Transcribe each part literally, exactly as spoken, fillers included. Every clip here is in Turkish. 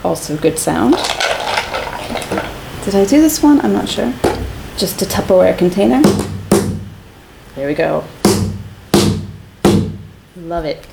Also good sound. Did I do this one? I'm not sure. Just a Tupperware container. There we go. Love it.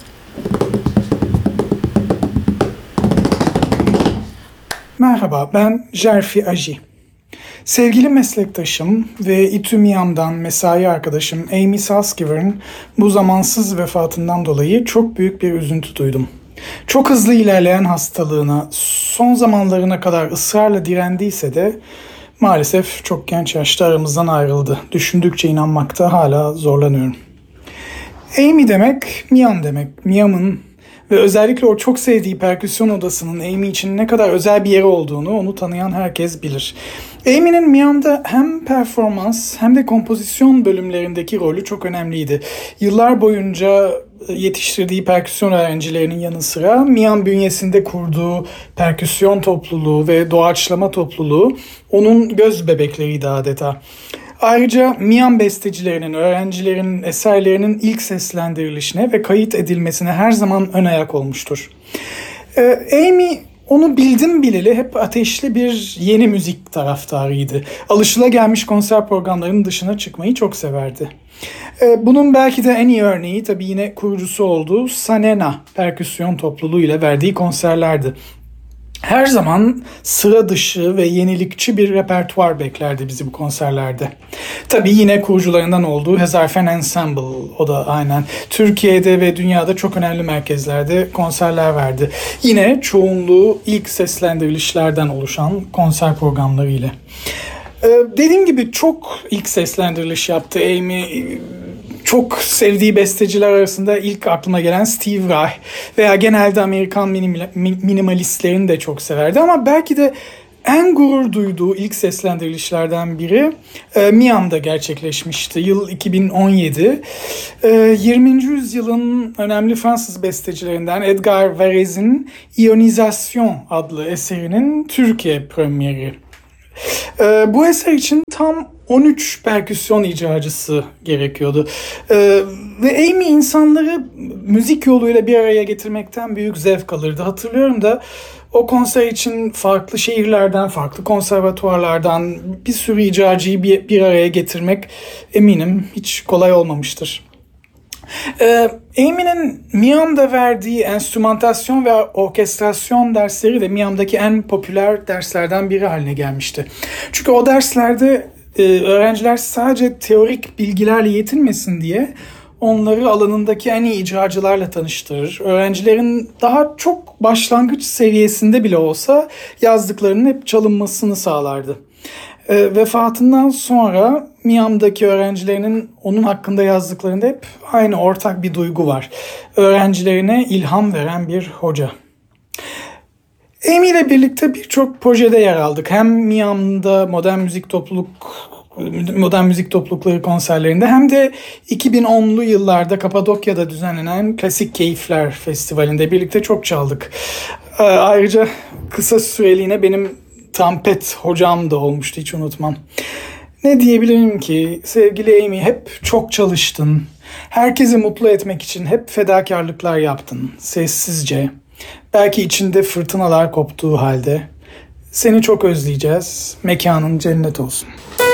Merhaba, ben Jerfi Aji. Sevgili meslektaşım ve İTÜ MİAM'dan mesai arkadaşım Amy Salzgiver'ın bu zamansız vefatından dolayı çok büyük bir üzüntü duydum. Çok hızlı ilerleyen hastalığına son zamanlarına kadar ısrarla direndiyse de maalesef çok genç yaşta aramızdan ayrıldı. Düşündükçe inanmakta hala zorlanıyorum. Amy demek, MİAM demek. MİAM'ın ve özellikle o çok sevdiği perküsyon odasının Amy için ne kadar özel bir yeri olduğunu onu tanıyan herkes bilir. Amy'nin MİAM'da hem performans hem de kompozisyon bölümlerindeki rolü çok önemliydi. Yıllar boyunca yetiştirdiği perküsyon öğrencilerinin yanı sıra MİAM bünyesinde kurduğu perküsyon topluluğu ve doğaçlama topluluğu onun göz bebekleriydi adeta. Ayrıca MİAM bestecilerinin, öğrencilerin eserlerinin ilk seslendirilişine ve kayıt edilmesine her zaman ön ayak olmuştur. Ee, Amy onu bildim bileli hep ateşli bir yeni müzik taraftarıydı. Alışılagelmiş konser programlarının dışına çıkmayı çok severdi. Ee, bunun belki de en iyi örneği tabii yine kurucusu olduğu Sanena perküsyon topluluğu ile verdiği konserlerdi. Her zaman sıra dışı ve yenilikçi bir repertuar beklerdi bizi bu konserlerde. Tabii yine kurucularından olduğu Hezarfen Ensemble, o da aynen Türkiye'de ve dünyada çok önemli merkezlerde konserler verdi. Yine çoğunluğu ilk seslendirilişlerden oluşan konser programları ile. Ee, dediğim gibi çok ilk seslendiriliş yaptı Amy. Çok sevdiği besteciler arasında ilk aklıma gelen Steve Reich veya genelde Amerikan minimalistlerini de çok severdi. Ama belki de en gurur duyduğu ilk seslendirilişlerden biri e, MİAM'da gerçekleşmişti. Yıl iki bin on yedi. E, yirminci yüzyılın önemli Fransız bestecilerinden Edgar Varèse'in İyonizasyon adlı eserinin Türkiye premieri. E, bu eser için tam on üç perküsyon icracısı gerekiyordu. Ee, ve Amy insanları müzik yoluyla bir araya getirmekten büyük zevk alırdı. Hatırlıyorum da o konser için farklı şehirlerden, farklı konservatuvarlardan bir sürü icracıyı bir, bir araya getirmek eminim hiç kolay olmamıştır. Ee, Amy'nin MİAM'da verdiği enstrümantasyon ve orkestrasyon dersleri de MİAM'daki en popüler derslerden biri haline gelmişti. Çünkü o derslerde e, öğrenciler sadece teorik bilgilerle yetinmesin diye onları alanındaki en iyi icracılarla tanıştırır. Öğrencilerin daha çok başlangıç seviyesinde bile olsa yazdıklarının hep çalınmasını sağlardı. E, vefatından sonra MİAM'daki öğrencilerinin onun hakkında yazdıklarında hep aynı ortak bir duygu var. Öğrencilerine ilham veren bir hoca. Amy ile birlikte birçok projede yer aldık. Hem MİAM'da modern müzik topluluk modern müzik toplulukları konserlerinde hem de iki bin onlu yıllarda Kapadokya'da düzenlenen Klasik Keyifler Festivali'nde birlikte çok çaldık. E, ayrıca kısa süreliğine benim trompet hocam da olmuştu, hiç unutmam. Ne diyebilirim ki sevgili Amy, hep çok çalıştın. Herkesi mutlu etmek için hep fedakarlıklar yaptın. Sessizce. Belki içinde fırtınalar koptuğu halde. Seni çok özleyeceğiz. Mekanın cennet olsun.